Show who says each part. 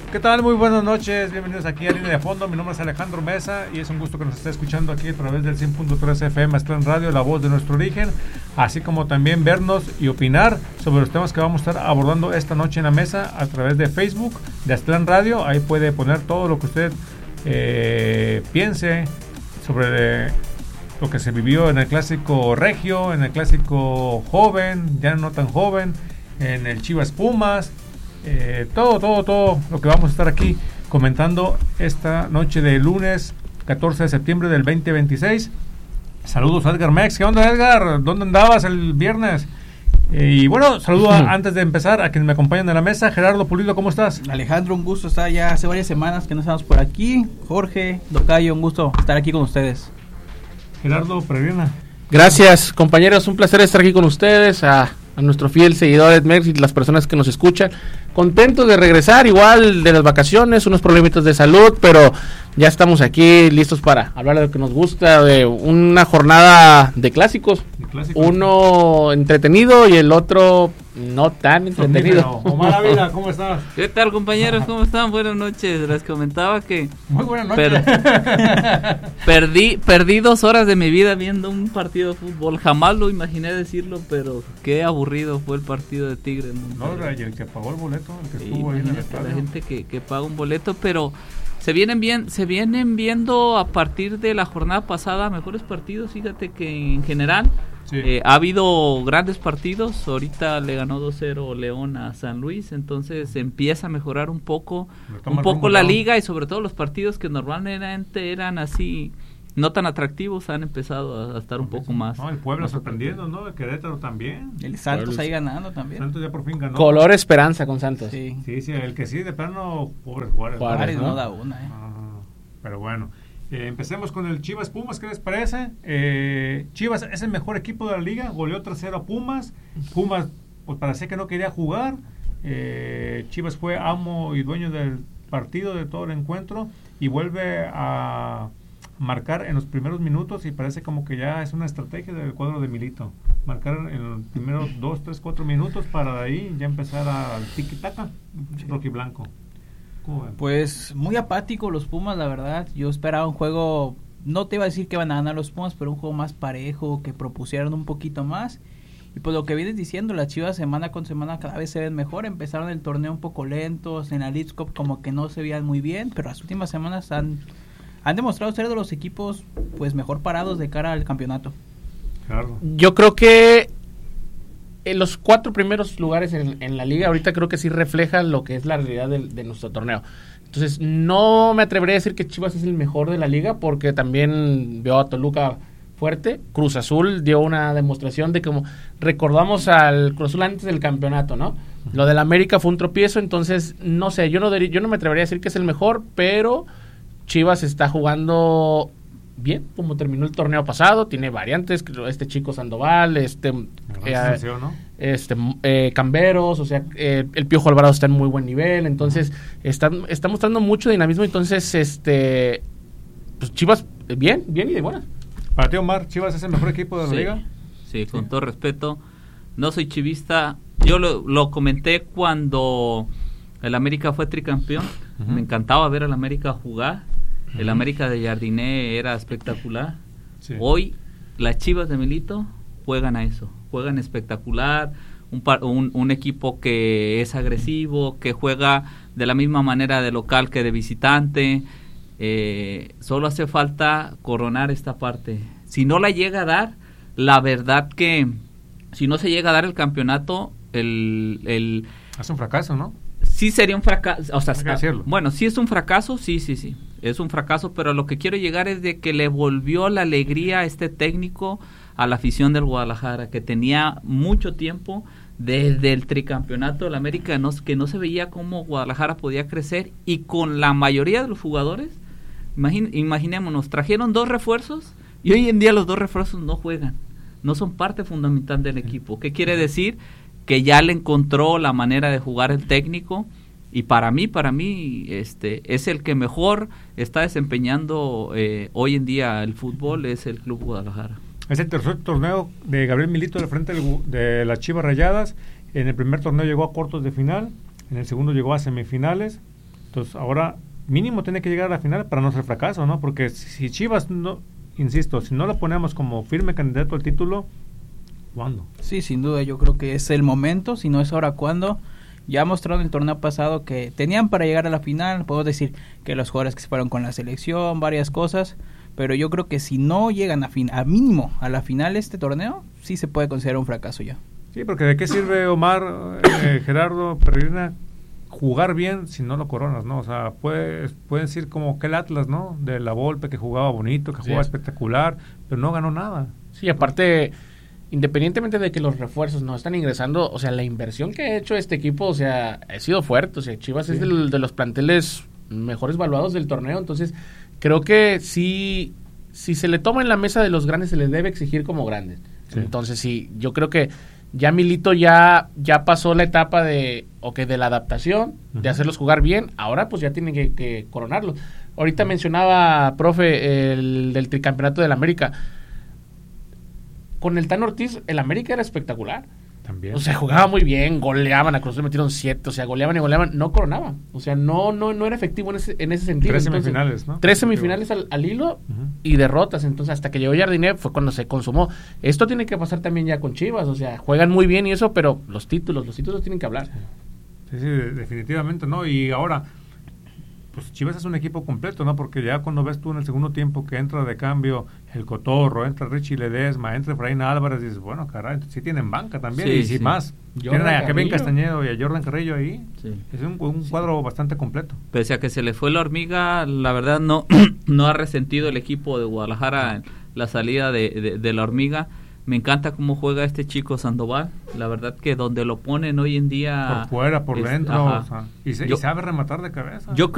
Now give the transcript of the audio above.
Speaker 1: ¿Qué tal? Muy buenas noches, bienvenidos aquí a Línea de Fondo. Mi nombre es Alejandro Mesa y es un gusto que nos esté escuchando aquí a través del 100.3 FM Aztlán Radio, la voz de nuestro origen, así como también vernos y opinar sobre los temas que vamos a estar abordando esta noche en la mesa a través de Facebook de Aztlán Radio. Ahí puede poner todo lo que usted piense sobre lo que se vivió en el clásico regio, en el clásico joven, ya no tan joven, en el Chivas Pumas. Todo lo que vamos a estar aquí comentando esta noche de lunes 14 de septiembre del 2026. Saludos a Edgar Mex. ¿Qué onda, Edgar? ¿Dónde andabas el viernes? Y bueno, saludo antes de empezar a quienes me acompañan en la mesa. Gerardo Pulido, ¿cómo estás?
Speaker 2: Alejandro, un gusto estar ya hace varias semanas que no estamos por aquí. Jorge, Docayo, un gusto estar aquí con ustedes.
Speaker 1: Gerardo Peregrina.
Speaker 3: Gracias, compañeros, un placer estar aquí con ustedes, a nuestro fiel seguidor Edmex y las personas que nos escuchan. Contentos de regresar, igual de las vacaciones, unos problemitas de salud, pero ya estamos aquí listos para hablar de lo que nos gusta, de una jornada de clásicos. Uno entretenido y el otro no tan entretenido.
Speaker 1: Omar Ávila, ¿cómo estás?
Speaker 4: ¿Qué tal, compañeros? ¿Cómo están? Buenas noches. Les comentaba que...
Speaker 1: Muy buenas noches.
Speaker 4: Perdí 2 horas de mi vida viendo un partido de fútbol. Jamás lo imaginé decirlo, pero qué aburrido fue el partido de Tigres.
Speaker 1: No, el que pagó el boleto, el que estuvo ahí en el estadio.
Speaker 4: La gente que paga un boleto, pero se vienen viendo a partir de la jornada pasada mejores partidos. Fíjate que en general... Sí. Ha habido grandes partidos. Ahorita le ganó 2-0 León a San Luis, entonces empieza a mejorar un poco la liga, y sobre todo los partidos que normalmente eran así no tan atractivos han empezado a estar un poco más.
Speaker 1: No, el Puebla sorprendiendo, ¿no? El Querétaro también.
Speaker 2: El Santos ahí ganando también.
Speaker 1: Santos ya por fin ganó.
Speaker 3: Color esperanza con Santos.
Speaker 1: Sí, el que sí de plano, pobre Juárez.
Speaker 2: ¿no? Da una,
Speaker 1: pero bueno. Empecemos con el Chivas Pumas, ¿qué les parece? Chivas es el mejor equipo de la liga, goleó 3-0 a Pumas. Pumas pues parecía que no quería jugar. Chivas fue amo y dueño del partido, de todo el encuentro, y vuelve a marcar en los primeros minutos, y parece como que ya es una estrategia del cuadro de Milito, marcar en los primeros 2, 3, 4 minutos para de ahí ya empezar al tiki-taka rojiblanco.
Speaker 2: Pues muy apático los Pumas, la verdad. Yo esperaba un juego, no te iba a decir que van a ganar los Pumas, pero un juego más parejo, que propusieran un poquito más. Y pues lo que vienes diciendo, las Chivas semana con semana cada vez se ven mejor. Empezaron el torneo un poco lentos, en la Leagues Cup como que no se veían muy bien, pero las últimas semanas han demostrado ser de los equipos pues mejor parados de cara al campeonato.
Speaker 1: Claro.
Speaker 3: Yo creo que en los 4 primeros lugares en la liga ahorita creo que sí refleja lo que es la realidad de nuestro torneo. Entonces no me atrevería a decir que Chivas es el mejor de la liga, porque también veo a Toluca fuerte. Cruz Azul dio una demostración de como recordamos al Cruz Azul antes del campeonato, ¿no? Lo del América fue un tropiezo, entonces no sé, yo no me atrevería a decir que es el mejor, pero Chivas está jugando bien, como terminó el torneo pasado, tiene variantes, este chico Sandoval, Camberos, o sea, el Piojo Alvarado está en muy buen nivel, entonces está mostrando mucho dinamismo, entonces pues Chivas bien y de buenas.
Speaker 1: Para ti, Omar, ¿Chivas es el mejor equipo de la liga?
Speaker 4: Sí, con todo respeto, no soy chivista, yo lo comenté cuando el América fue tricampeón, me encantaba ver al América jugar. El América de Jardiné era espectacular. Sí. Hoy las Chivas de Milito juegan a eso, juegan espectacular, un equipo que es agresivo, que juega de la misma manera de local que de visitante. Solo hace falta coronar esta parte. Si no la llega a dar, la verdad que si no se llega a dar el campeonato,
Speaker 1: es un fracaso, ¿no?
Speaker 4: Sí sería un fracaso, o sea,
Speaker 1: bueno,
Speaker 4: sí es un fracaso, sí, es un fracaso, pero lo que quiero llegar es de que le volvió la alegría a este técnico a la afición del Guadalajara, que tenía mucho tiempo desde el tricampeonato del América que no se veía cómo Guadalajara podía crecer, y con la mayoría de los jugadores, imaginémonos, trajeron 2 refuerzos y hoy en día los 2 refuerzos no juegan, no son parte fundamental del equipo. ¿Qué quiere decir? Que ya le encontró la manera de jugar el técnico, y para mí es el que mejor está desempeñando hoy en día el fútbol, es el Club Guadalajara.
Speaker 1: Es el tercer torneo de Gabriel Milito al frente de las Chivas Rayadas. En el primer torneo llegó a cuartos de final, en el segundo llegó a semifinales. Entonces, ahora mínimo tiene que llegar a la final para no ser fracaso, ¿no? Porque si Chivas, no, insisto, si no lo ponemos como firme candidato al título, ¿cuándo?
Speaker 2: Sí, sin duda, yo creo que es el momento, si no es ahora, ¿cuándo? Ya mostraron el torneo pasado que tenían para llegar a la final, puedo decir que los jugadores que se fueron con la selección, varias cosas, pero yo creo que si no llegan a mínimo a la final este torneo, sí se puede considerar un fracaso ya.
Speaker 1: Sí, porque ¿de qué sirve, Omar, Gerardo, Peregrina, jugar bien si no lo coronas, ¿no? O sea, pueden decir como que el Atlas, ¿no? De la Volpe, que jugaba bonito, que jugaba espectacular, pero no ganó nada.
Speaker 3: Sí, aparte, independientemente de que los refuerzos no están ingresando, o sea, la inversión que ha hecho este equipo, o sea, ha sido fuerte. O sea, Chivas es de los planteles mejores valuados del torneo, entonces creo que si se le toma en la mesa de los grandes, se les debe exigir como grandes. Sí. Entonces, sí, yo creo que ya Milito ya pasó la etapa de la adaptación, de hacerlos jugar bien, ahora pues ya tienen que coronarlos. Ahorita mencionaba, profe, el del tricampeonato del América. Con el Tan Ortiz, el América era espectacular.
Speaker 1: También.
Speaker 3: O sea, jugaba muy bien, goleaban, a Cruz Azul metieron 7, o sea, goleaban y goleaban, no coronaban. O sea, no era efectivo en ese sentido.
Speaker 1: 3 semifinales, ¿no?
Speaker 3: 3 semifinales al hilo y derrotas. Entonces, hasta que llegó Jardiné fue cuando se consumó. Esto tiene que pasar también ya con Chivas, o sea, juegan muy bien y eso, pero los títulos tienen que hablar.
Speaker 1: Sí, definitivamente, ¿no? Y ahora, pues Chivas es un equipo completo, ¿no? Porque ya cuando ves tú en el segundo tiempo que entra de cambio el Cotorro, entra Richie Ledesma, entra Efraín Álvarez, dices, bueno, caray, sí tienen banca también, y sí más. Tienen a Kevin Castañedo y a Jordan Carrillo ahí. Sí. Es un cuadro bastante completo.
Speaker 4: Pese a que se le fue la hormiga, la verdad no ha resentido el equipo de Guadalajara la salida de la hormiga. Me encanta cómo juega este chico Sandoval. La verdad que donde lo ponen hoy en día...
Speaker 1: Por fuera, por dentro. O sea, y sabe rematar de cabeza.
Speaker 4: Yo